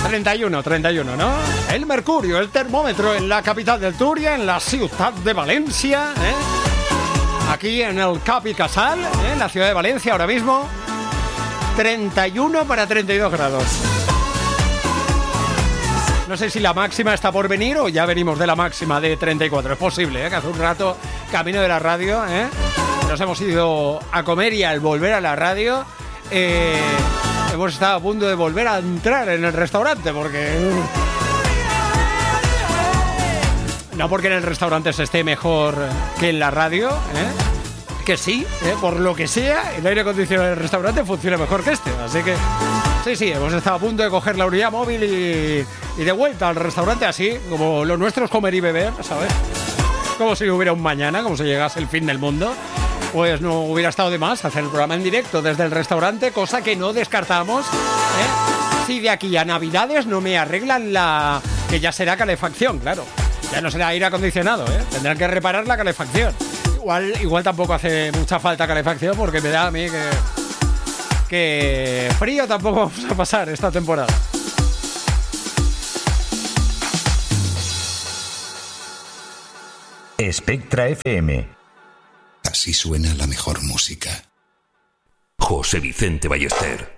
31, ¿no? El mercurio, el termómetro en la capital del Túria, en la ciudad de Valencia, aquí en el Cap i Casal, en la ciudad de Valencia ahora mismo, 31 para 32 grados. No sé si la máxima está por venir o ya venimos de la máxima de 34. Es posible, que hace un rato, camino de la radio, nos hemos ido a comer y al volver a la radio hemos estado a punto de volver a entrar en el restaurante porque... No porque en el restaurante se esté mejor que en la radio, que sí, por lo que sea, el aire acondicionado del restaurante funciona mejor que este. Así que sí, hemos estado a punto de coger la unidad móvil y de vuelta al restaurante, así como lo nuestro es comer y beber, ¿sabes? Como si hubiera un mañana, como si llegase el fin del mundo. Pues no hubiera estado de más hacer el programa en directo desde el restaurante, cosa que no descartamos, si de aquí a Navidades no me arreglan la... que ya será calefacción, claro. Ya no será aire acondicionado, tendrán que reparar la calefacción. Igual tampoco hace mucha falta calefacción porque me da a mí que frío tampoco vamos a pasar esta temporada. Spectra FM. Así suena la mejor música. José Vicente Ballester.